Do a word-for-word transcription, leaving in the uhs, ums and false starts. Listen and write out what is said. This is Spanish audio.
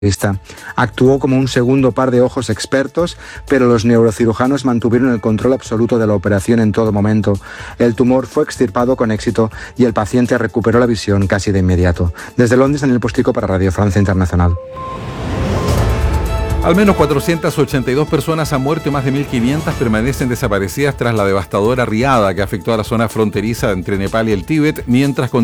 Actuó como un segundo par de ojos expertos, pero los neurocirujanos mantuvieron el control absoluto de la operación en todo momento. El tumor fue extirpado con éxito y el paciente recuperó la visión casi de inmediato. Desde Londres, Daniel Postigo para Radio Francia Internacional. Al menos cuatrocientas ochenta y dos personas han muerto y más de mil quinientas permanecen desaparecidas tras la devastadora riada que afectó a la zona fronteriza entre Nepal y el Tíbet, mientras